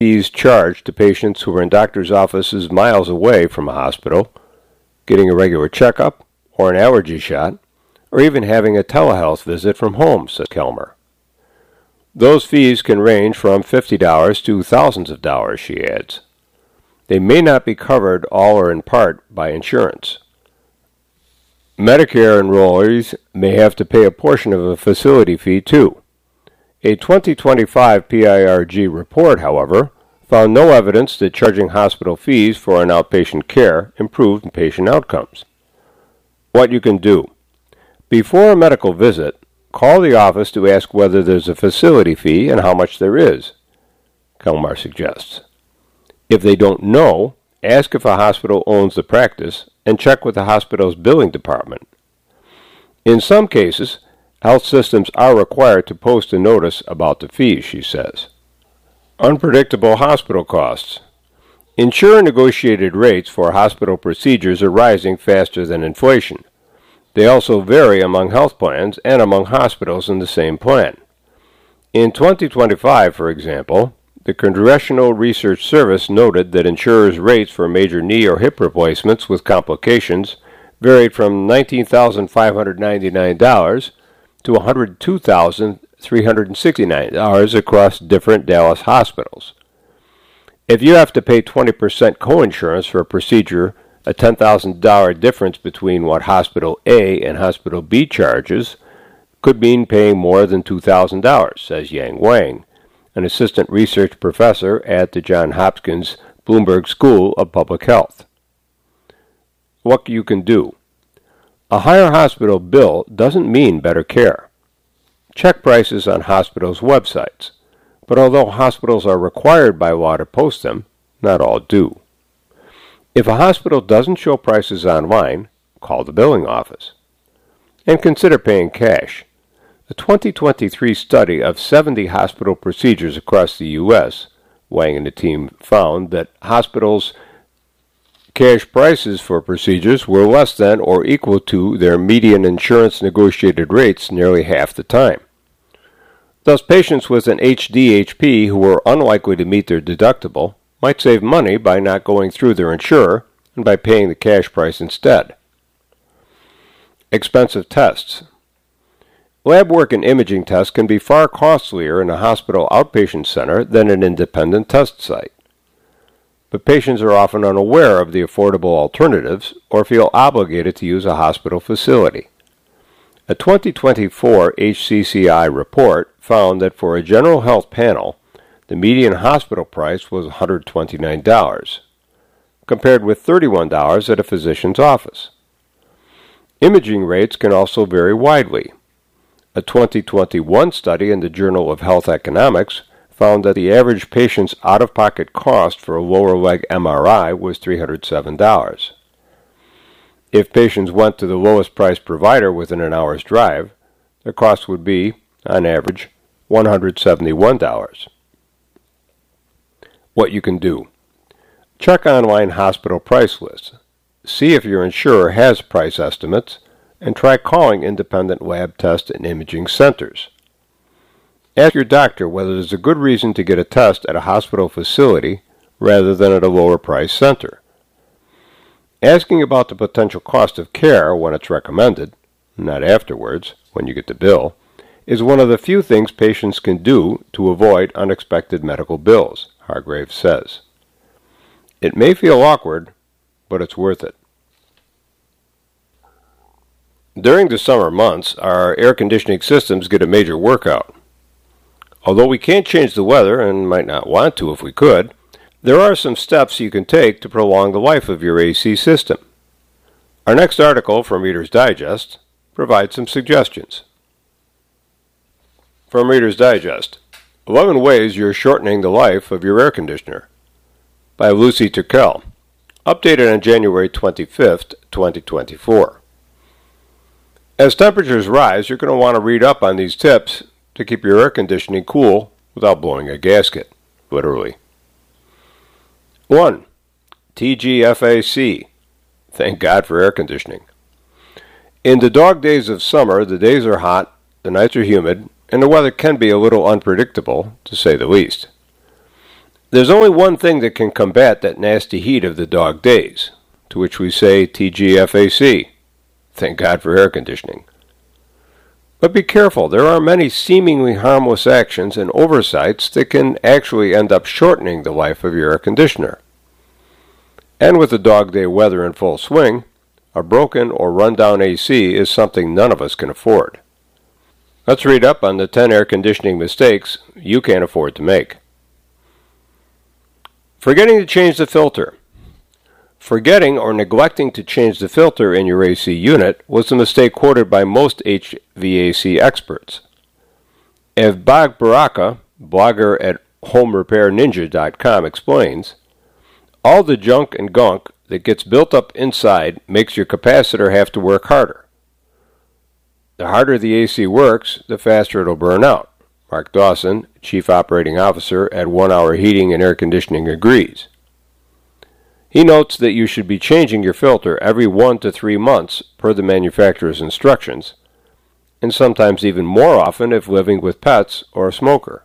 fees charged to patients who are in doctor's offices miles away from a hospital, getting a regular checkup or an allergy shot, or even having a telehealth visit from home, says Kelmer. Those fees can range from $50 to thousands of dollars, she adds. They may not be covered all or in part by insurance. Medicare enrollees may have to pay a portion of a facility fee, too. A 2025 PIRG report, however, found no evidence that charging hospital fees for an outpatient care improved patient outcomes. What you can do. Before a medical visit, call the office to ask whether there's a facility fee and how much there is, Kelmar suggests. If they don't know, ask if a hospital owns the practice and check with the hospital's billing department. In some cases, health systems are required to post a notice about the fees, she says. Unpredictable hospital costs. Insurer-negotiated rates for hospital procedures are rising faster than inflation. They also vary among health plans and among hospitals in the same plan. In 2025, for example, the Congressional Research Service noted that insurers' rates for major knee or hip replacements with complications varied from $19,599 to $102,369 across different Dallas hospitals. If you have to pay 20% coinsurance for a procedure, a $10,000 difference between what Hospital A and Hospital B charges could mean paying more than $2,000, says Yang Wang, an assistant research professor at the Johns Hopkins Bloomberg School of Public Health. What you can do. A higher hospital bill doesn't mean better care. Check prices on hospitals' websites, but although hospitals are required by law to post them, not all do. If a hospital doesn't show prices online, call the billing office. And consider paying cash. A 2023 study of 70 hospital procedures across the U.S., Wang and the team found that hospitals' cash prices for procedures were less than or equal to their median insurance negotiated rates nearly half the time. Thus, patients with an HDHP who were unlikely to meet their deductible might save money by not going through their insurer and by paying the cash price instead. Expensive tests. Lab work and imaging tests can be far costlier in a hospital outpatient center than an independent test site. But patients are often unaware of the affordable alternatives or feel obligated to use a hospital facility. A 2024 HCCI report found that for a general health panel, the median hospital price was $129, compared with $31 at a physician's office. Imaging rates can also vary widely. A 2021 study in the Journal of Health Economics found that the average patient's out-of-pocket cost for a lower leg MRI was $307. If patients went to the lowest price provider within an hour's drive, their cost would be, on average, $171. What you can do. Check online hospital price lists. See if your insurer has price estimates, and try calling independent lab test and imaging centers. Ask your doctor whether there's a good reason to get a test at a hospital facility rather than at a lower price center. Asking about the potential cost of care when it's recommended, not afterwards, when you get the bill, is one of the few things patients can do to avoid unexpected medical bills, Hargrave says. It may feel awkward, but it's worth it. During the summer months, our air conditioning systems get a major workout. Although we can't change the weather, and might not want to if we could, there are some steps you can take to prolong the life of your AC system. Our next article from Reader's Digest provides some suggestions. From Reader's Digest, 11 Ways You're Shortening the Life of Your Air Conditioner, by Lucy Turkel, updated on January 25, 2024. As temperatures rise, you're going to want to read up on these tips to keep your air conditioning cool without blowing a gasket, literally. 1. TGFAC. Thank God for air conditioning. In the dog days of summer, the days are hot, the nights are humid, and the weather can be a little unpredictable, to say the least. There's only one thing that can combat that nasty heat of the dog days, to which we say TGFAC. Thank God for air conditioning. But be careful, there are many seemingly harmless actions and oversights that can actually end up shortening the life of your air conditioner. And with the dog day weather in full swing, a broken or run-down AC is something none of us can afford. Let's read up on the 10 air conditioning mistakes you can't afford to make. Forgetting to change the filter. Forgetting or neglecting to change the filter in your AC unit was the mistake quoted by most HVAC experts. As Bog Baraka, blogger at HomeRepairNinja.com, explains, all the junk and gunk that gets built up inside makes your capacitor have to work harder. The harder the AC works, the faster it'll burn out. Mark Dawson, Chief Operating Officer at 1 Hour Heating and Air Conditioning, agrees. He notes that you should be changing your filter every 1 to 3 months per the manufacturer's instructions, and sometimes even more often if living with pets or a smoker.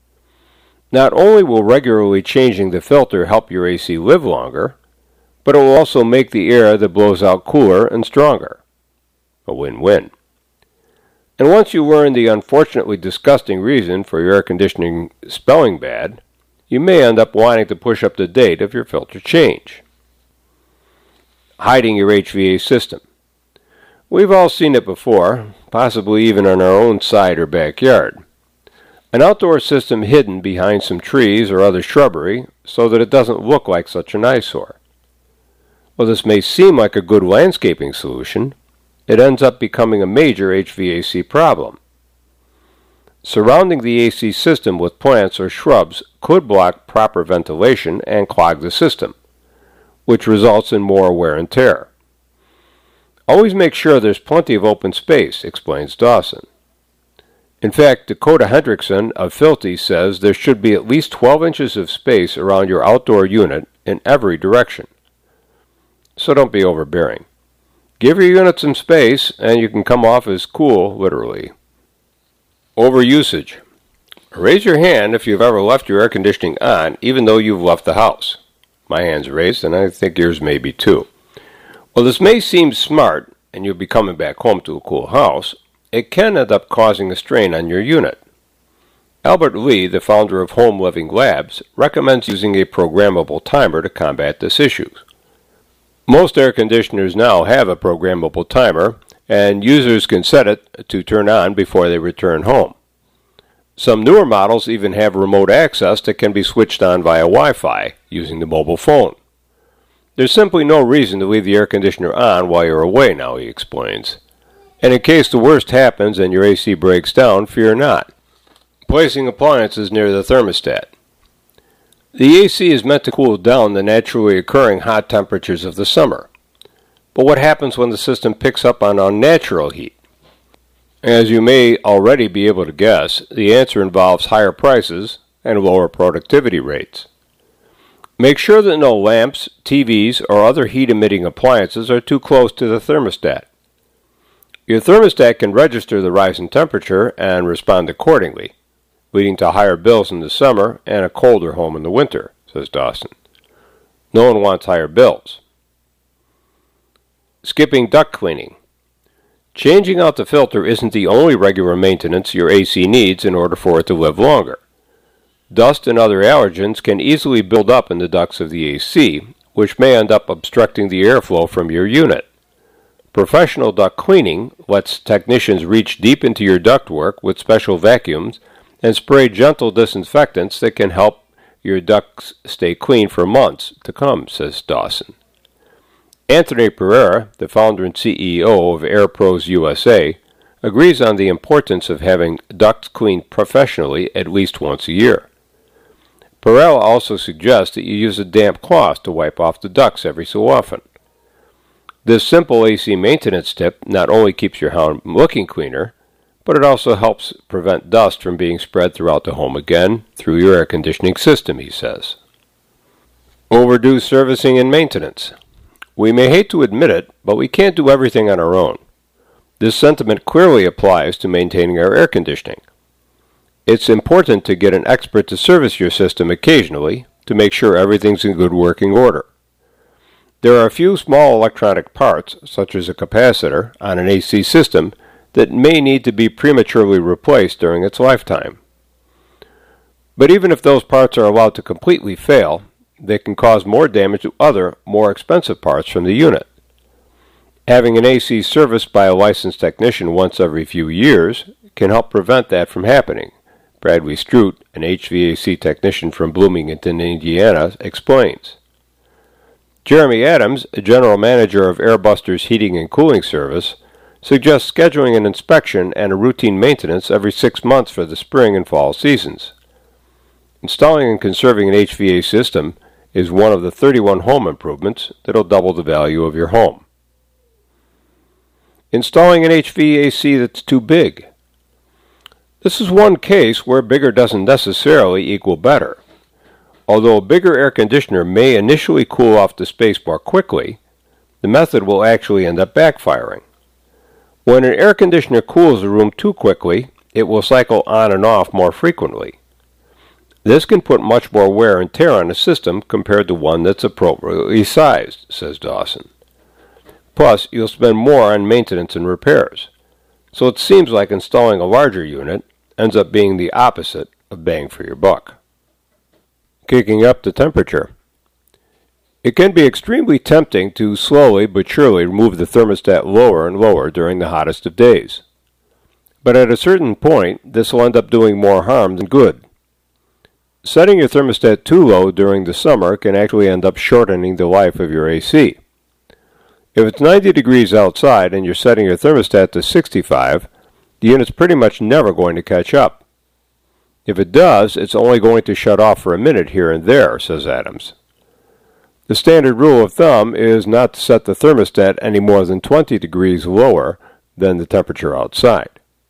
Not only will regularly changing the filter help your AC live longer, but it will also make the air that blows out cooler and stronger. A win-win. And once you learn the unfortunately disgusting reason for your air conditioning smelling bad, you may end up wanting to push up the date of your filter change. Hiding your HVAC system. We've all seen it before, possibly even on our own side or backyard. An outdoor system hidden behind some trees or other shrubbery so that it doesn't look like such an eyesore. While this may seem like a good landscaping solution, it ends up becoming a major HVAC problem. Surrounding the AC system with plants or shrubs could block proper ventilation and clog the system, which results in more wear and tear. Always make sure there's plenty of open space, explains Dawson. In fact, Dakota Hendrickson of Filty says there should be at least 12 inches of space around your outdoor unit in every direction. So don't be overbearing. Give your unit some space, and you can come off as cool, literally. Overusage. Raise your hand if you've ever left your air conditioning on, even though you've left the house. My hand's raised, and I think yours may be too. While this may seem smart, and you'll be coming back home to a cool house, it can end up causing a strain on your unit. Albert Lee, the founder of Home Living Labs, recommends using a programmable timer to combat this issue. Most air conditioners now have a programmable timer, and users can set it to turn on before they return home. Some newer models even have remote access that can be switched on via Wi-Fi using the mobile phone. There's simply no reason to leave the air conditioner on while you're away now, he explains. And in case the worst happens and your AC breaks down, fear not. Placing appliances near the thermostat. The AC is meant to cool down the naturally occurring hot temperatures of the summer. But what happens when the system picks up on unnatural heat? As you may already be able to guess, the answer involves higher prices and lower productivity rates. Make sure that no lamps, TVs, or other heat-emitting appliances are too close to the thermostat. Your thermostat can register the rise in temperature and respond accordingly, leading to higher bills in the summer and a colder home in the winter, says Dawson. No one wants higher bills. Skipping duct cleaning. Changing out the filter isn't the only regular maintenance your AC needs in order for it to live longer. Dust and other allergens can easily build up in the ducts of the AC, which may end up obstructing the airflow from your unit. Professional duct cleaning lets technicians reach deep into your ductwork with special vacuums and spray gentle disinfectants that can help your ducts stay clean for months to come, says Dawson. Anthony Pereira, the founder and CEO of AirPros USA, agrees on the importance of having ducts cleaned professionally at least once a year. Pereira also suggests that you use a damp cloth to wipe off the ducts every so often. This simple AC maintenance tip not only keeps your home looking cleaner, but it also helps prevent dust from being spread throughout the home again through your air conditioning system, he says. Overdue servicing and maintenance. We may hate to admit it, but we can't do everything on our own. This sentiment clearly applies to maintaining our air conditioning. It's important to get an expert to service your system occasionally, to make sure everything's in good working order. There are a few small electronic parts, such as a capacitor, on an AC system that may need to be prematurely replaced during its lifetime. But even if those parts are allowed to completely fail, they can cause more damage to other, more expensive parts from the unit. Having an AC serviced by a licensed technician once every few years can help prevent that from happening. Bradley Strout, an HVAC technician from Bloomington, Indiana, explains. Jeremy Adams, a general manager of Airbuster's Heating and Cooling Service, suggests scheduling an inspection and a routine maintenance every 6 months for the spring and fall seasons. Installing and conserving an HVAC system is one of the 31 home improvements that will double the value of your home. Installing an HVAC that's too big. This is one case where bigger doesn't necessarily equal better. Although a bigger air conditioner may initially cool off the space more quickly, the method will actually end up backfiring. When an air conditioner cools a room too quickly, it will cycle on and off more frequently. This can put much more wear and tear on a system compared to one that's appropriately sized, says Dawson. Plus, you'll spend more on maintenance and repairs. So it seems like installing a larger unit ends up being the opposite of bang for your buck. Kicking up the temperature. It can be extremely tempting to slowly but surely move the thermostat lower and lower during the hottest of days. But at a certain point, this will end up doing more harm than good. Setting your thermostat too low during the summer can actually end up shortening the life of your AC. If it's 90 degrees outside and you're setting your thermostat to 65, the unit's pretty much never going to catch up. If it does, it's only going to shut off for a minute here and there, says Adams. The standard rule of thumb is not to set the thermostat any more than 20 degrees lower than the temperature outside.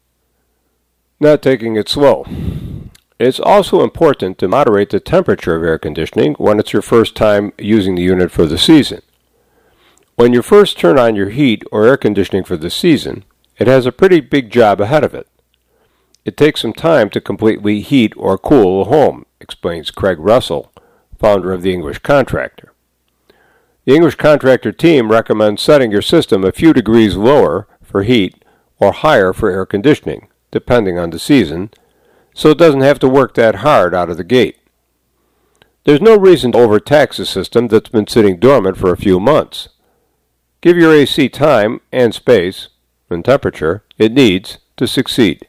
Not taking it slow. It's also important to moderate the temperature of air conditioning when it's your first time using the unit for the season. When you first turn on your heat or air conditioning for the season, it has a pretty big job ahead of it. It takes some time to completely heat or cool a home, explains Craig Russell, founder of the English Contractor. The English Contractor team recommends setting your system a few degrees lower for heat or higher for air conditioning, depending on the season, so it doesn't have to work that hard out of the gate. There's no reason to overtax a system that's been sitting dormant for a few months. Give your AC time and space and temperature it needs to succeed.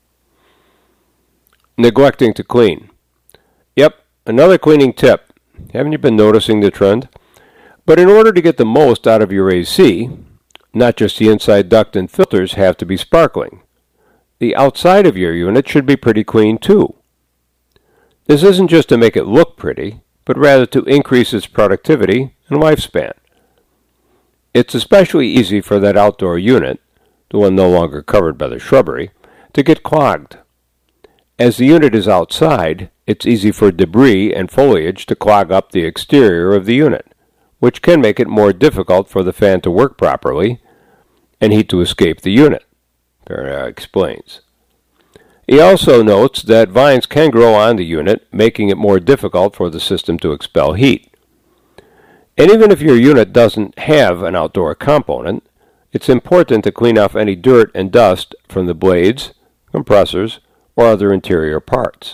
Neglecting to clean. Yep, another cleaning tip. Haven't you been noticing the trend? But in order to get the most out of your AC, not just the inside duct and filters have to be sparkling. The outside of your unit should be pretty clean too. This isn't just to make it look pretty, but rather to increase its productivity and lifespan. It's especially easy for that outdoor unit, the one no longer covered by the shrubbery, to get clogged. As the unit is outside, it's easy for debris and foliage to clog up the exterior of the unit, which can make it more difficult for the fan to work properly and heat to escape the unit, Perna explains. He also notes that vines can grow on the unit, making it more difficult for the system to expel heat. And even if your unit doesn't have an outdoor component, it's important to clean off any dirt and dust from the blades, compressors, or other interior parts.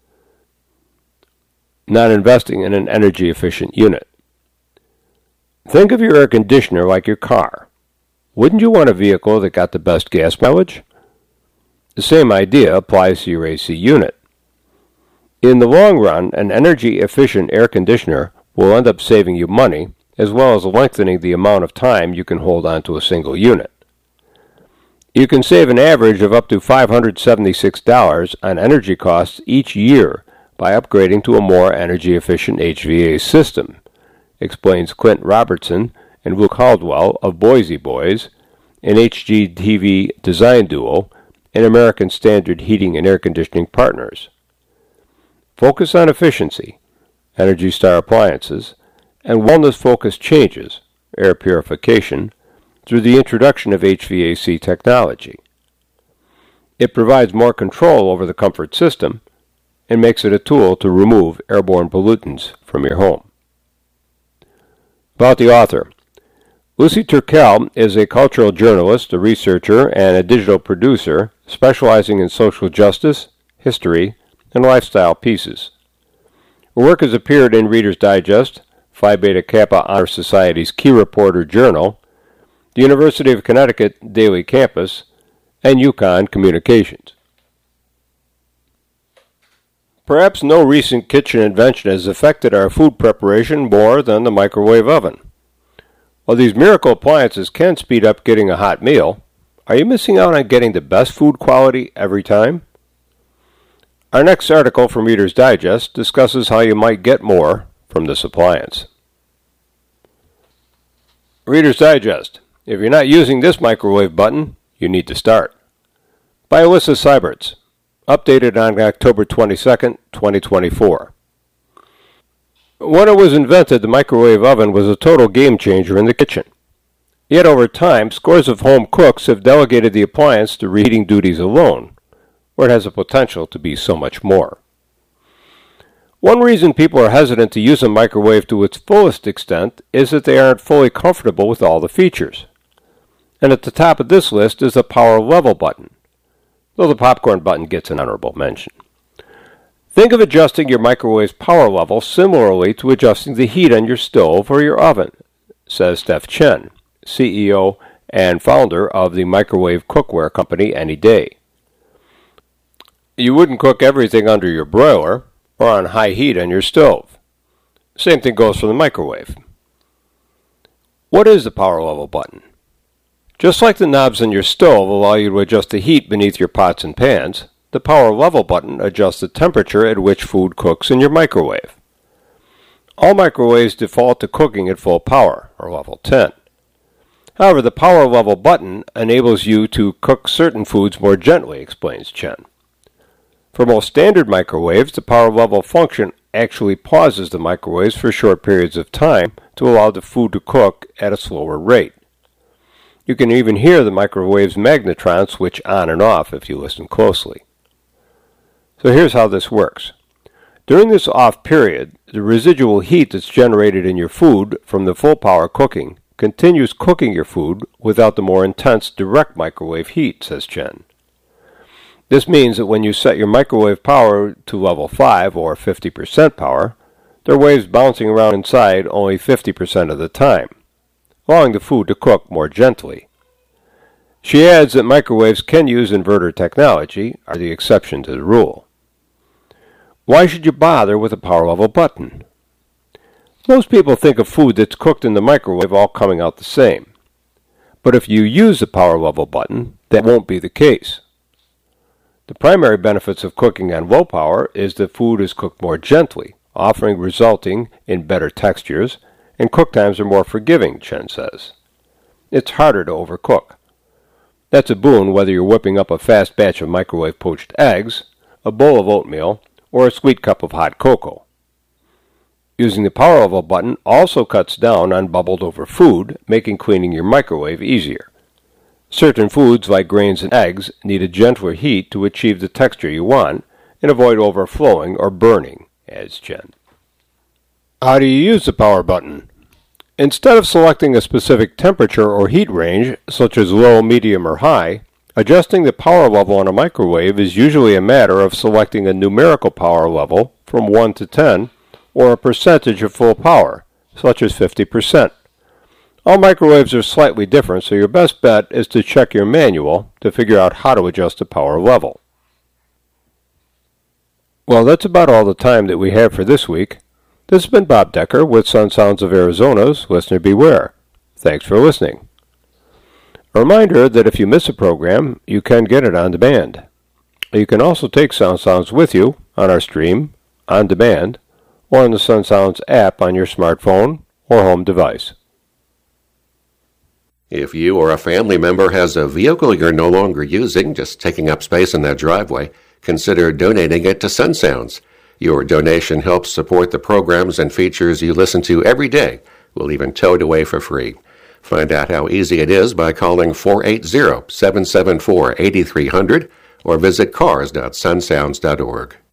Not investing in an energy-efficient unit. Think of your air conditioner like your car. Wouldn't you want a vehicle that got the best gas mileage? The same idea applies to your AC unit. In the long run, an energy-efficient air conditioner will end up saving you money, as well as lengthening the amount of time you can hold on to a single unit. You can save an average of up to $576 on energy costs each year by upgrading to a more energy-efficient HVAC system, explains Clint Robertson and Will Caldwell of Boise Boys, an HGTV design duo, and American Standard Heating and Air Conditioning partners. Focus on efficiency, Energy Star appliances, and wellness-focused changes, air purification, through the introduction of HVAC technology. It provides more control over the comfort system and makes it a tool to remove airborne pollutants from your home. About the author. Lucy Turkell is a cultural journalist, a researcher, and a digital producer specializing in social justice, history, and lifestyle pieces. Her work has appeared in Reader's Digest, Phi Beta Kappa Honor Society's Key Reporter Journal, the University of Connecticut Daily Campus, and Yukon Communications. Perhaps no recent kitchen invention has affected our food preparation more than the microwave oven. While these miracle appliances can speed up getting a hot meal, are you missing out on getting the best food quality every time? Our next article from Reader's Digest discusses how you might get more from this appliance. Reader's Digest. If you're not using this microwave button, you need to start. By Alyssa Seiberts. Updated on October 22, 2024. When it was invented, the microwave oven was a total game changer in the kitchen. Yet over time, scores of home cooks have delegated the appliance to reheating duties alone, where it has the potential to be so much more. One reason people are hesitant to use a microwave to its fullest extent is that they aren't fully comfortable with all the features. And at the top of this list is the power level button, though the popcorn button gets an honorable mention. Think of adjusting your microwave's power level similarly to adjusting the heat on your stove or your oven, says Steph Chen, CEO and founder of the microwave cookware company AnyDay. You wouldn't cook everything under your broiler or on high heat on your stove. Same thing goes for the microwave. What is the power level button? Just like the knobs on your stove allow you to adjust the heat beneath your pots and pans, the power level button adjusts the temperature at which food cooks in your microwave. All microwaves default to cooking at full power, or level 10. However, the power level button enables you to cook certain foods more gently, explains Chen. For most standard microwaves, the power level function actually pauses the microwaves for short periods of time to allow the food to cook at a slower rate. You can even hear the microwave's magnetron switch on and off if you listen closely. So here's how this works. During this off period, the residual heat that's generated in your food from the full power cooking continues cooking your food without the more intense direct microwave heat, says Chen. This means that when you set your microwave power to level 5 or 50% power, there are waves bouncing around inside only 50% of the time, allowing the food to cook more gently. She adds that microwaves can use inverter technology, are the exception to the rule. Why should you bother with a power level button? Most people think of food that's cooked in the microwave all coming out the same. But if you use the power level button, that won't be the case. The primary benefits of cooking on low power is that food is cooked more gently, resulting in better textures, and cook times are more forgiving, Chen says. It's harder to overcook. That's a boon whether you're whipping up a fast batch of microwave poached eggs, a bowl of oatmeal, or a sweet cup of hot cocoa. Using the power level button also cuts down on bubbled over food, making cleaning your microwave easier. Certain foods like grains and eggs need a gentler heat to achieve the texture you want and avoid overflowing or burning, adds Chen. How do you use the power button? Instead of selecting a specific temperature or heat range, such as low, medium, or high, adjusting the power level on a microwave is usually a matter of selecting a numerical power level from 1 to 10 or a percentage of full power, such as 50%. All microwaves are slightly different, so your best bet is to check your manual to figure out how to adjust the power level. Well, that's about all the time that we have for this week. This has been Bob Decker with Sun Sounds of Arizona's Listener Beware. Thanks for listening. A reminder that if you miss a program, you can get it on demand. You can also take Sun Sounds with you on our stream, on demand, or on the Sun Sounds app on your smartphone or home device. If you or a family member has a vehicle you're no longer using, just taking up space in that driveway, consider donating it to Sun Sounds. Your donation helps support the programs and features you listen to every day. We'll even tow it away for free. Find out how easy it is by calling 480-774-8300 or visit cars.sunsounds.org.